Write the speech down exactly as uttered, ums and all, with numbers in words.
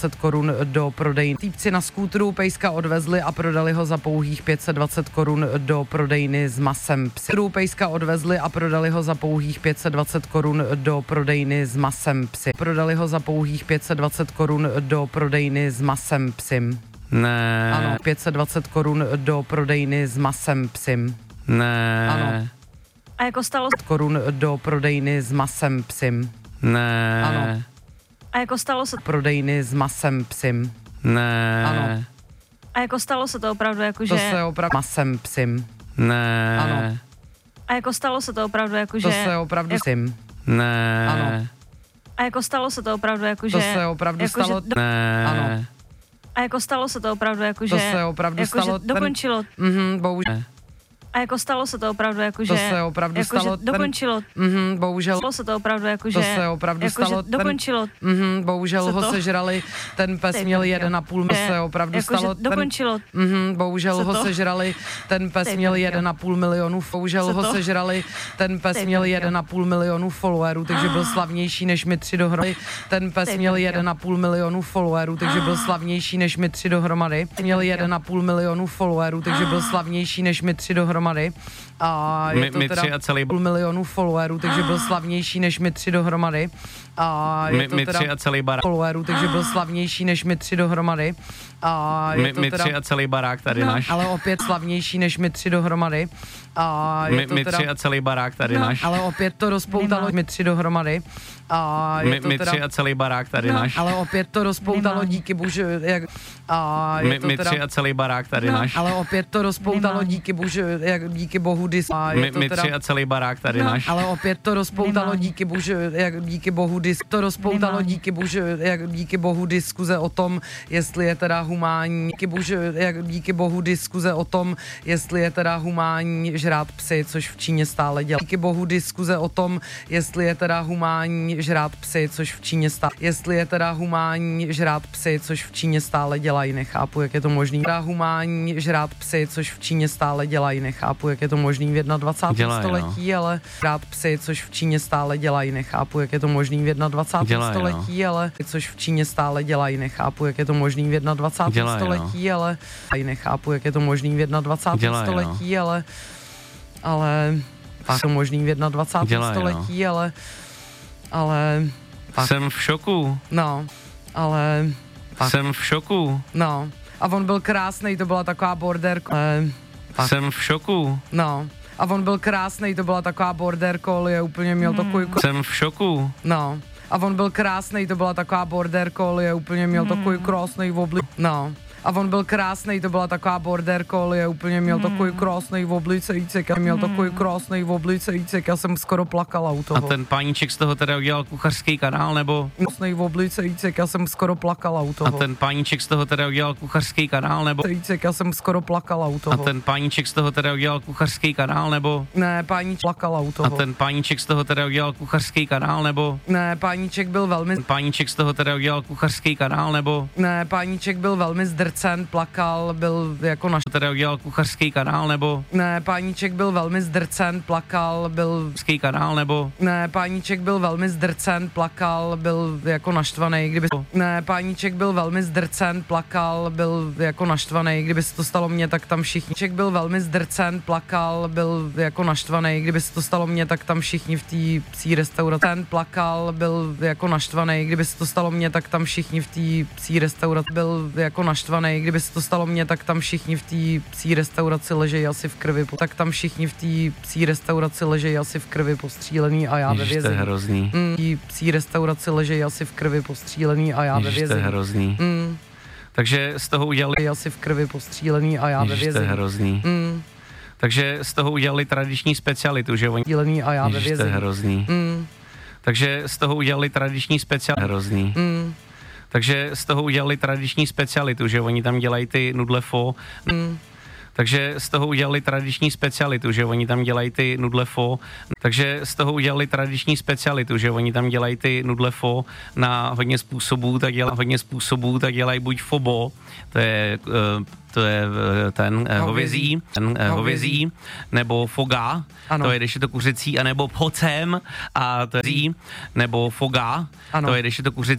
dvacet korun do prodejny. Týpci na skútru pejska odvezli a prodali ho za pouhých pět set dvacet korun do prodejny s masem psy. Pejska odvezli a prodali ho za pouhých pět set dvacet korun do prodejny s masem psy. Prodali ho za pouhých pět set dvacet korun do prodejny s masem psim. Ne. Ano, pět set dvacet korun do prodejny s masem psim. Ne. Ano. A jako stalo se... korun do prodejny s masem psim. Ne. Ano. A jako stalo se... Prodejny s masem psim. Ne. Ano. A jako stalo se to opravdu jako, že... To se opravdu masem psim. Ne. Ano. A jako stalo se to opravdu jako, že... To se opravdu jako... psim. Ne. Ano. A jako stalo se to opravdu jako, že... To se opravdu jako, stalo. Že do... Ne. Ano. A jako stalo se to opravdu jako, že... To se opravdu jako, stalo. Že dokončilo. Ten... Mhm, bohužel. A jako stalo se to opravdu jako, že... To se opravdu jako, stalo. Že dokončilo. Ten... Mhm, bohužel. Stalo se to opravdu jako, že... To se opravdu jako, stalo. Že dokončilo. Ten... Mhm, bohužel Co ho to? sežrali. Ten pes Teď měl jo. jeden a půl. To se opravdu jako, stalo. Že dokončilo. Ten... Mhm, bohužel Co ho to? sežrali. Ten pes Teď měl jo. jeden a půl milionu. Bohužel Co ho to? sežrali. Ten pes Teď měl jo. jeden a půl milionu followerů, takže byl slavnější než my tři dohromady. Ten pes Teď měl jo. jeden a půl milionu followerů, takže byl slavnější než my tři dohromady. Měl jeden a půl milionu followerů, takže byl slavnější než my tři dohromady. A je My, to my teda tři a celý... půl milionu followerů, takže byl slavnější než my tři dohromady. A je My, to my teda tři a celý barák. followerů, takže byl slavnější než my tři dohromady. A je My, to my teda, tři a celý barák tady No. náš. ale opět slavnější než my tři dohromady. A je My, to my teda, tři a celý barák tady No. náš. ale opět to rozpoutalo Nemá. my tři dohromady. A je My, to my teda, tři a celý barák tady No. náš. ale opět to rozpoutalo Nemá. díky bože, jak, a je My, to my teda, tři a celý barák tady No. náš. ale opět to rozpoutalo Nemá. díky bože, jak, díky bohu dis. A je My, to my teda, tři a celý barák tady No. náš. ale opět to rozpoutalo Nemá. díky bože, jak díky bohu dis. To rozpoutalo Nemá. díky bože, jak díky bohu diskuze o tom, jestli je teda humánní. Díky bože, jak díky bohu diskuze o tom, jestli je teda humánní žrát psy, což v Číně stále dělá. Díky bohu diskuze o tom, jestli je teda humánní žrát psy, což v Číně stále. Jestli je teda humánní žrát psy, což v Číně stále dělají, nechápu, jak je to možný. Teda humánní žrát psy, což v Číně stále dělají, nechápu, jak je to možný v jednadvacátém Dělají, no. století, ale žrát psy, což v Číně stále dělají, nechápu, jak je to možný v jednadvacátém Dělají, no. století, ale což v Číně stále dělají, nechápu, jak je to možný v jednadvacátém Dělají, no. století, ale aj nechápu, jak je to možný v jednadvacátém Dělají, no. století, ale ale pak to možný v jednadvacátém Dělají, no. století, ale ale pak, Jsem v šoku. no, ale pak, Jsem v šoku. no. A on byl krásnej, to byla taková border, ale pak, Jsem v šoku. no. A on byl krásnej, to byla taková border collie, úplně měl takový, Jsem v šoku. no. A on byl krásnej, to byla taková border collie, úplně měl takový krásnej oblič, no. A on byl krásnej, to byla taková border collie, úplně měl takový krásnej obličejícek, a měl takový krásnej obličejícek, já jsem skoro plakala u A toho. ten páníček z toho teda udělal kuchařský kanál, nebo? Krásnej obličejícek, já jsem skoro plakala u toho. A ten páníček z toho teda udělal kuchařský kanál, nebo? Obličejícek, já jsem skoro plakala u A toho. ten páníček z toho teda udělal kuchařský kanál, nebo? Ne, páníček plakala u A toho. ten páníček z toho teda udělal kuchařský kanál, nebo? Ne, páníček byl velmi, Páníček z toho teda udělal kuchařský kanál, nebo? ne, páníček byl velmi zdrcen, plakal, byl jako naš... Teda udělal kuchařský kanál, nebo? Ne, páníček byl velmi zdrcen, plakal, byl... Kuchařský kanál, nebo? Ne, páníček byl velmi zdrcen, plakal, byl jako naštvaný, kdyby... Ne, páníček byl velmi zdrcen, plakal, byl jako naštvaný, kdyby se to stalo mně, tak tam všichni... Páníček byl velmi zdrcen, plakal, byl jako naštvaný, kdyby se to stalo mně, tak tam všichni v té psí restauraci... Ten plakal, byl jako naštvaný, kdyby se to stalo mně, tak tam všichni v té psí restauraci... Byl jako naštvaný, kdyby se to stalo mně, tak tam všichni v té psí restauraci ležejí asi v krvi. Tak tam všichni v té psí restauraci ležejí asi v krvi postřílený a já ve Ježiš, to je vězení. hrozný. Mm, v té psí restauraci ležejí asi v krvi postřílený a já ve Ježiš, to je vězení. hrozný. Mm, Takže z toho udělali... ležejí asi v krvi postřílený a já ve Ježiš, to je vězení. hrozný. Mm, Takže z toho udělali tradiční specialitu, že oni... Postřílený a já ve Ježiš, to je vězení. hrozný. Mm, Takže z toho udělali tradiční specialitu. Hrozný. mm, Takže z toho udělali tradiční specialitu, že oni tam dělají ty nudle fo. mm, Takže z toho udělali tradiční specialitu, že oni tam dělají ty nudle fo. Takže z toho udělali tradiční specialitu, že oni tam dělají ty nudle fo na hodně způsobů, tak dělají hodně způsobů, tak dělají buď fobo, to je uh, to je ten uh, hovězí, ten uh, hovězí, nebo foga, Ano. to je, když je to kuřecí, anebo pocem, a to je, nebo foga, Ano. to je, když je to kuřecí.